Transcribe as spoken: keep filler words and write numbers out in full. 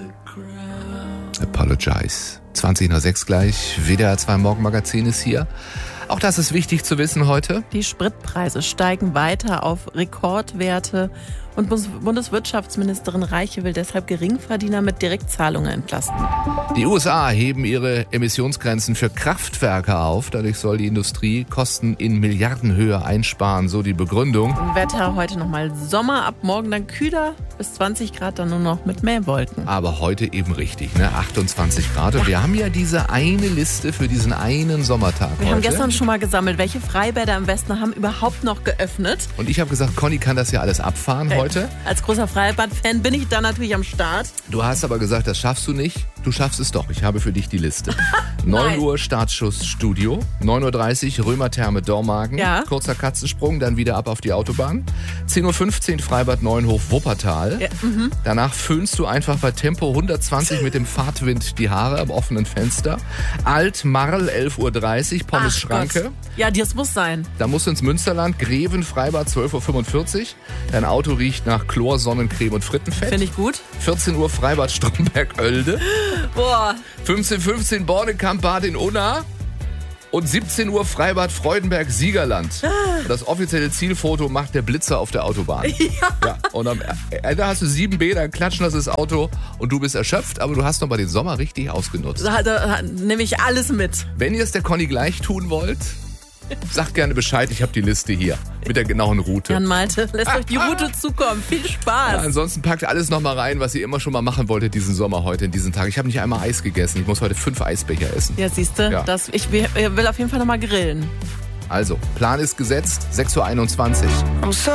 Apologize. zwanzig nach sechs gleich. W D R zwei Morgenmagazin ist hier. Auch das ist wichtig zu wissen heute. Die Spritpreise steigen weiter auf Rekordwerte und Bundeswirtschaftsministerin Reiche will deshalb Geringverdiener mit Direktzahlungen entlasten. Die U S A heben ihre Emissionsgrenzen für Kraftwerke auf. Dadurch soll die Industrie Kosten in Milliardenhöhe einsparen, so die Begründung. Wetter heute nochmal Sommer, ab morgen dann kühler, bis zwanzig Grad, dann nur noch mit Mähwolken. Aber heute eben richtig, ne? achtundzwanzig Grad. Und wir haben ja diese eine Liste für diesen einen Sommertag Wir heute. haben gestern schon mal gesammelt, welche Freibäder im Westen haben überhaupt noch geöffnet. Und ich habe gesagt, Conny kann das ja alles abfahren Hey, heute. Als großer Freibad-Fan bin ich da natürlich am Start. Du hast aber gesagt, das schaffst du nicht. Du schaffst es doch. Ich habe für dich die Liste. neun Uhr Startschuss Studio. neun Uhr dreißig Römertherme Dormagen. Ja. Kurzer Katzensprung, dann wieder ab auf die Autobahn. zehn Uhr fünfzehn Freibad Neuenhof Wuppertal. Ja, mhm. Danach föhnst du einfach bei Tempo hundertzwanzig mit dem Fahrtwind die Haare am offenen Fenster. Alt-Marl elf Uhr dreißig, Pommes Ach Schranke. Gott. Ja, das muss sein. Da musst du ins Münsterland, Greven, Freibad zwölf Uhr fünfundvierzig. Dein Auto riecht nach Chlor, Sonnencreme und Frittenfett. Finde ich gut. vierzehn Uhr Freibad Stromberg-Oelde. Boah. fünfzehn Uhr fünfzehn Bordekamp-Bad in Unna. Und siebzehn Uhr Freibad Freudenberg-Siegerland. Das offizielle Zielfoto macht der Blitzer auf der Autobahn. Ja. Ja, und am Ende hast du sieben B, dann klatschen das, das Auto und du bist erschöpft, aber du hast noch mal den Sommer richtig ausgenutzt. Da, da nehme ich alles mit. Wenn ihr es der Conny gleich tun wollt, sagt gerne Bescheid, ich habe die Liste hier mit der genauen Route. Jan Malte, lässt euch die Route zukommen. Viel Spaß. Ja, ansonsten packt alles noch mal rein, was ihr immer schon mal machen wolltet diesen Sommer heute, in diesen Tag. Ich habe nicht einmal Eis gegessen, ich muss heute fünf Eisbecher essen. Ja, siehst du, Ja. das, ich will will auf jeden Fall noch mal grillen. Also, Plan ist gesetzt, sechs Uhr einundzwanzig.